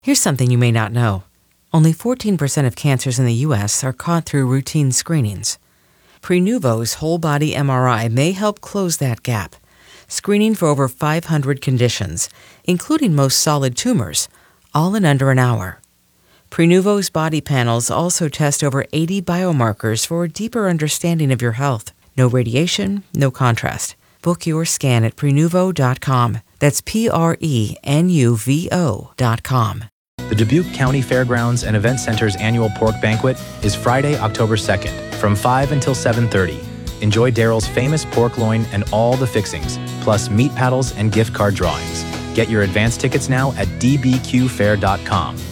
Here's something you may not know. Only 14% of cancers in the U.S. are caught through routine screenings. Prenuvo's whole-body MRI may help close that gap, screening for over 500 conditions, including most solid tumors, all in under an hour. Prenuvo's body panels also test over 80 biomarkers for a deeper understanding of your health. No radiation, no contrast. Book your scan at Prenuvo.com. That's Prenuvo.com. The Dubuque County Fairgrounds and Event Center's annual pork banquet is Friday, October 2nd, from 5 until 7:30. Enjoy Daryl's famous pork loin and all the fixings, plus meat paddles and gift card drawings. Get your advance tickets now at dbqfair.com.